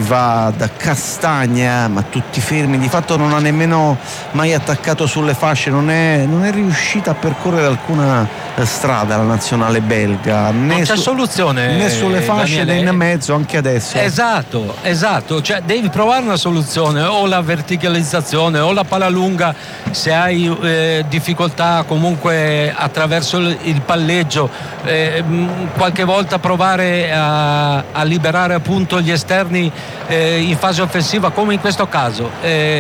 va da Castagna, ma tutti fermi, di fatto non ha nemmeno mai attaccato sulle fasce, non è riuscita a percorrere alcuna strada la nazionale belga, non c'è soluzione né sulle fasce, Daniele, né in mezzo, anche adesso. Esatto, cioè devi provare una soluzione, o la verticalizzazione o la palla lunga se hai difficoltà comunque attraverso il palleggio, qualche volta provare a liberare appunto gli esterni in fase offensiva, come in questo caso.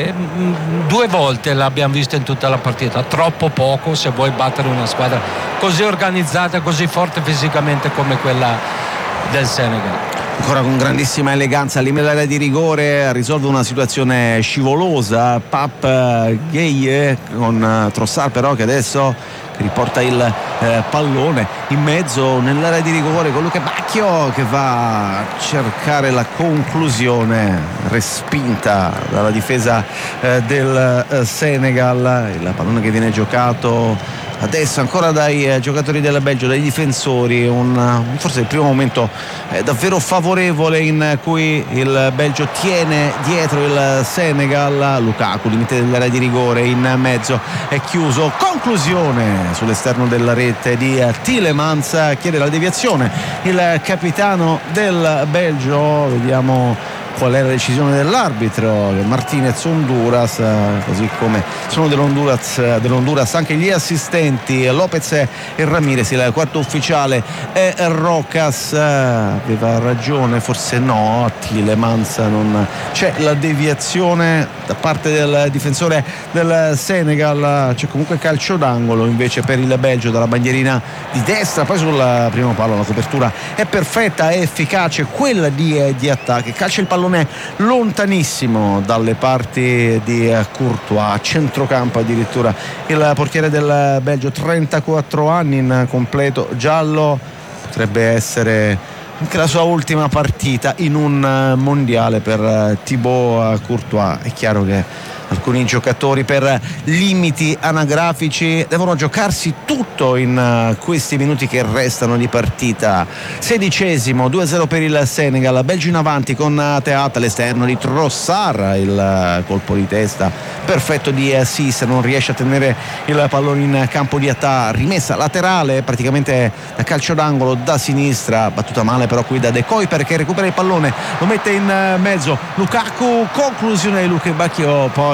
2 volte l'abbiamo vista in tutta la partita, troppo poco se vuoi battere una squadra così organizzata, così forte fisicamente come quella del Senegal. Ancora con grandissima eleganza all'area di rigore risolve una situazione scivolosa Pape Gueye con Trossard però che adesso riporta il pallone in mezzo nell'area di rigore con Luque Bacchio che va a cercare la conclusione, respinta dalla difesa del Senegal. Il pallone che viene giocato adesso ancora dai giocatori del Belgio, dai difensori, forse il primo momento davvero favorevole in cui il Belgio tiene dietro il Senegal. Lukaku, limite dell'area di rigore, in mezzo è chiuso, conclusione sull'esterno della rete di Tielemans, chiede la deviazione il capitano del Belgio. Vediamo qual è la decisione dell'arbitro. Martinez Honduras, così come sono dell'Honduras anche gli assistenti Lopez e Ramirez. Il quarto ufficiale è Rocas, aveva ragione, forse no, Tielemans, non c'è la deviazione da parte del difensore del Senegal, c'è comunque calcio d'angolo invece per il Belgio dalla bandierina di destra. Poi sul primo palo la copertura è perfetta, è efficace, quella di attacco, calcia il pallone lontanissimo dalle parti di Courtois, a centrocampo addirittura il portiere del Belgio, 34 anni, in completo giallo, potrebbe essere anche la sua ultima partita in un mondiale per Thibaut Courtois. È chiaro che alcuni giocatori per limiti anagrafici devono giocarsi tutto in questi minuti che restano di partita. 16esimo, 2-0 per il Senegal, Belgio in avanti con Teat all'esterno di Trossard, il colpo di testa perfetto di Assis, non riesce a tenere il pallone in campo di attacco, rimessa laterale praticamente da calcio d'angolo da sinistra, battuta male però qui da De Koiper che recupera il pallone, lo mette in mezzo Lukaku, conclusione di Luque Bacchio, poi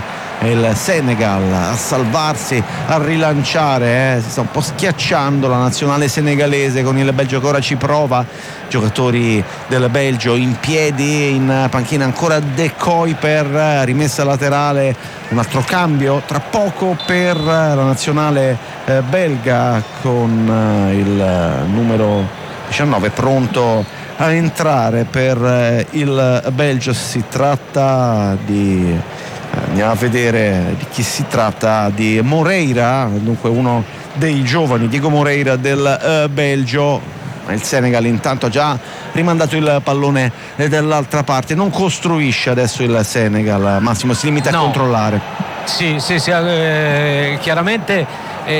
il Senegal a salvarsi, a rilanciare, si sta un po' schiacciando la nazionale senegalese con il Belgio che ora ci prova. Giocatori del Belgio in piedi, in panchina ancora De Koiper, rimessa laterale, un altro cambio tra poco per la nazionale belga con il numero 19 pronto a entrare per il Belgio. Si tratta di andiamo a vedere di chi si tratta, di Moreira, dunque uno dei giovani, Diego Moreira del Belgio. Il Senegal intanto ha già rimandato il pallone dall'altra parte, non costruisce adesso il Senegal, Massimo, si limita a controllare. Sì, chiaramente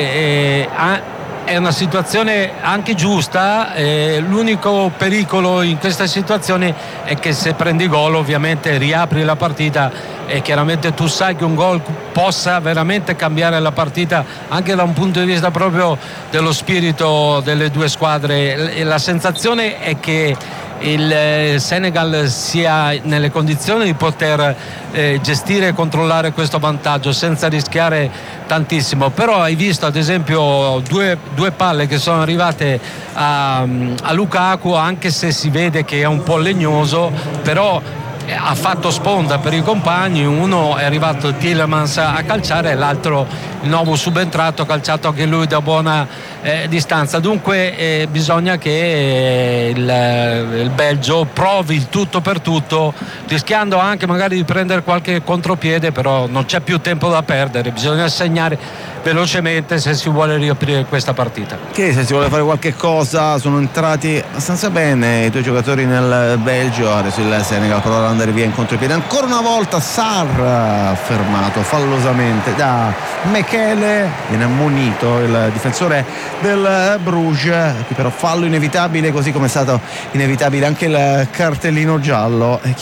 è una situazione anche giusta, l'unico pericolo in questa situazione è che se prendi gol ovviamente riapri la partita e chiaramente tu sai che un gol possa veramente cambiare la partita anche da un punto di vista proprio dello spirito delle due squadre. La sensazione è che il Senegal sia nelle condizioni di poter gestire e controllare questo vantaggio senza rischiare tantissimo, però hai visto ad esempio due palle che sono arrivate a Lukaku, anche se si vede che è un po' legnoso, però ha fatto sponda per i compagni, uno è arrivato Tielemans a calciare e l'altro il nuovo subentrato ha calciato anche lui da buona distanza. Dunque bisogna che il Belgio provi il tutto per tutto, rischiando anche magari di prendere qualche contropiede, però non c'è più tempo da perdere, bisogna segnare velocemente se si vuole riaprire questa partita. Che se si vuole fare qualche cosa, sono entrati abbastanza bene i due giocatori nel Belgio, adesso il Senegal prova ad andare via in contropiede, ancora una volta Sarr fermato fallosamente da Mechele, viene ammonito il difensore del Bruges, qui però fallo inevitabile, così come è stato inevitabile anche il cartellino giallo. È